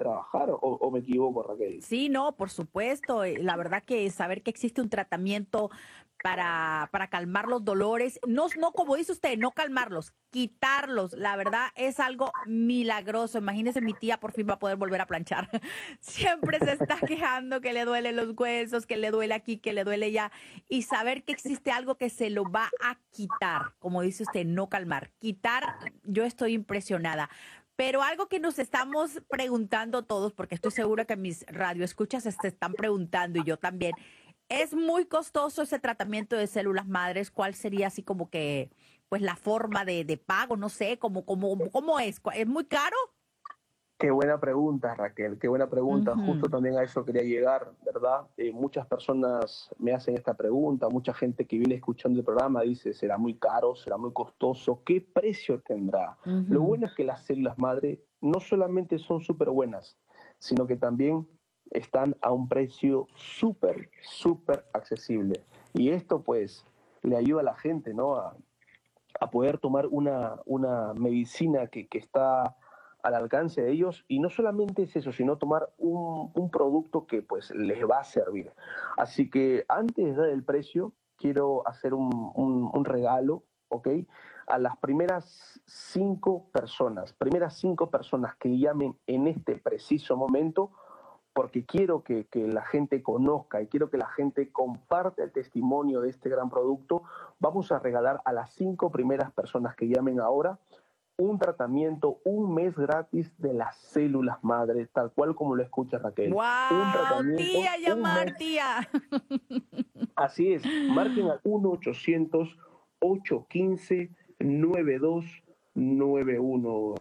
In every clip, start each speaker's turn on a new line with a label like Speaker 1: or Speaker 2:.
Speaker 1: trabajar o me equivoco, Raquel.
Speaker 2: Sí, no, por supuesto. La verdad que saber que existe un tratamiento para calmar los dolores, no, no como dice usted, no calmarlos, quitarlos, la verdad es algo milagroso. Imagínese, mi tía por fin va a poder volver a planchar. Siempre se está quejando que le duelen los huesos, que le duele aquí, que le duele allá. Y saber que existe algo que se lo va a quitar, como dice usted, no calmar, quitar, yo estoy impresionada. Pero algo que nos estamos preguntando todos, porque estoy segura que mis radioescuchas se están preguntando y yo también, ¿es muy costoso ese tratamiento de células madres? ¿Cuál sería así como que, pues la forma de pago? No sé, ¿cómo es? ¿Es muy caro?
Speaker 1: Qué buena pregunta, Raquel, qué buena pregunta. Justo
Speaker 2: Ujú.
Speaker 1: también a eso quería llegar, ¿verdad? Muchas personas me hacen esta pregunta, mucha gente que viene escuchando el programa dice, ¿será muy caro? ¿Será muy costoso? ¿Qué precio tendrá? Lo
Speaker 2: Ujú.
Speaker 1: bueno es que las células madre no solamente son súper buenas, sino que también están a un precio súper, súper accesible. Y esto pues le ayuda a la gente, ¿no? A poder tomar una medicina que está al alcance de ellos y no solamente es eso, sino tomar un producto que pues les va a servir. Así que antes de dar el precio, quiero hacer un regalo, ¿ok? A las primeras cinco personas que llamen en este preciso momento, porque quiero que la gente conozca y quiero que la gente comparte el testimonio de este gran producto. Vamos a regalar a las 5 primeras personas que llamen ahora un tratamiento, un mes gratis de las células madre, tal cual como lo escucha Raquel. Un
Speaker 2: ¡Wow!
Speaker 1: tratamiento,
Speaker 2: Tía,
Speaker 1: un mes.
Speaker 2: llamar, tía.
Speaker 1: Así es, marquen al 1-800-815-9291.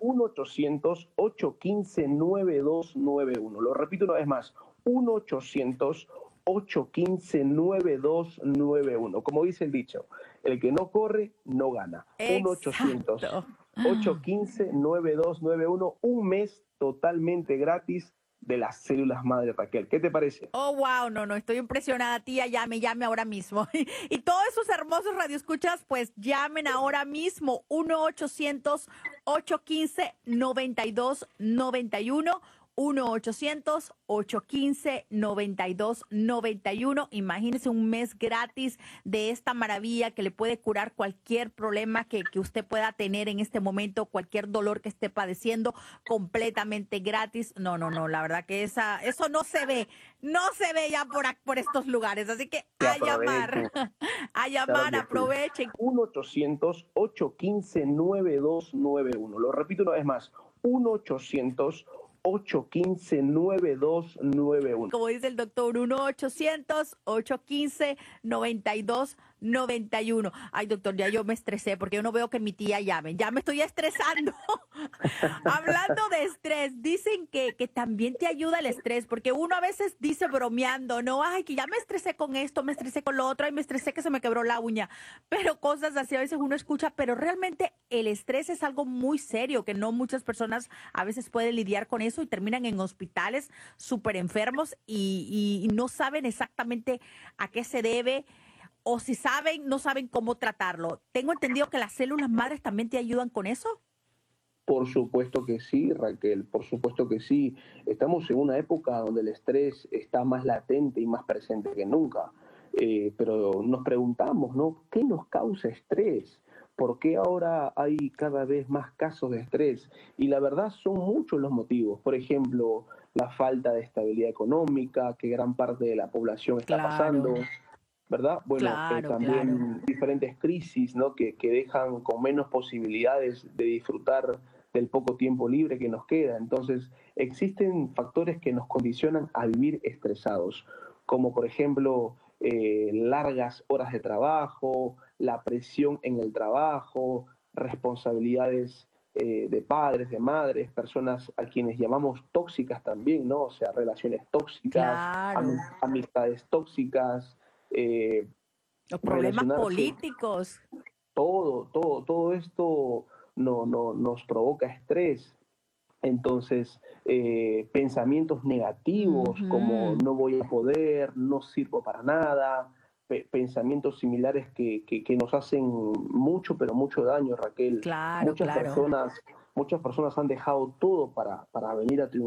Speaker 1: 1-800-815-9291. Lo repito una vez más, 1-800-815-9291. Como dice el dicho, el que no corre, no gana. 1-800.
Speaker 2: Exacto.
Speaker 1: 815-9291, un mes totalmente gratis de las células madre, Raquel. ¿Qué te parece?
Speaker 2: Oh, wow, no, no, estoy impresionada, tía, llame ahora mismo. Y todos esos hermosos radioescuchas, pues llamen ahora mismo, 1-800-815-9291, 1-800-815-9291. Imagínense un mes gratis de esta maravilla que le puede curar cualquier problema que usted pueda tener en este momento, cualquier dolor que esté padeciendo, completamente gratis. No, no, no, la verdad que eso no se ve ya por estos lugares. Así que
Speaker 1: Que aprovechen.
Speaker 2: a
Speaker 1: Claro
Speaker 2: llamar,
Speaker 1: que sí.
Speaker 2: aprovechen.
Speaker 1: 1-800-815-9291. Lo repito una vez más. 1-800-815-9291.
Speaker 2: Como dice el doctor, 1-800-815-9291. Ay, doctor, ya yo me estresé porque yo no veo que mi tía llame. Ya me estoy estresando. Hablando de estrés, dicen que también te ayuda el estrés, porque uno a veces dice bromeando, no, ay, que ya me estresé con esto, me estresé con lo otro, ay, me estresé que se me quebró la uña, pero cosas así a veces uno escucha, pero realmente el estrés es algo muy serio, que no muchas personas a veces pueden lidiar con eso y terminan en hospitales súper enfermos y no saben exactamente a qué se debe. O si saben, no saben cómo tratarlo. Tengo entendido que las células madres también te ayudan con eso.
Speaker 1: Por supuesto que sí, Raquel, por supuesto que sí. Estamos en una época donde el estrés está más latente y más presente que nunca. Pero nos preguntamos, ¿no? ¿Qué nos causa estrés? ¿Por qué ahora hay cada vez más casos de estrés? Y la verdad son muchos los motivos. Por ejemplo, la falta de estabilidad económica que gran parte de la población está pasando,
Speaker 2: Claro,
Speaker 1: ¿verdad? Bueno,
Speaker 2: claro, claro.
Speaker 1: también diferentes crisis, ¿no? Que dejan con menos posibilidades de disfrutar del poco tiempo libre que nos queda. Entonces, existen factores que nos condicionan a vivir estresados, como por ejemplo largas horas de trabajo, la presión en el trabajo, responsabilidades de padres, de madres, personas a quienes llamamos tóxicas también, ¿no? O sea, relaciones tóxicas,
Speaker 2: Claro,
Speaker 1: amistades tóxicas, eh,
Speaker 2: los problemas
Speaker 1: relacionarse,
Speaker 2: políticos.
Speaker 1: todo esto nos provoca estrés. Entonces, pensamientos negativos como
Speaker 2: Ujú.
Speaker 1: no voy a poder, no sirvo para nada, pensamientos similares que nos hacen mucho, pero mucho daño, Raquel.
Speaker 2: Claro,
Speaker 1: Muchas
Speaker 2: claro.
Speaker 1: personas, muchas personas han dejado todo para venir a triunfar